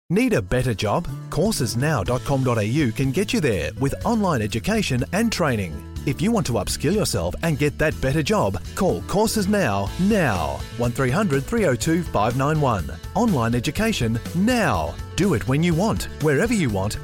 Need a better job? Coursesnow.com.au can get you there with online education and training. If you want to upskill yourself and get that better job, call Courses Now. 1300 302 591. Online education now. Do it when you want, wherever you want,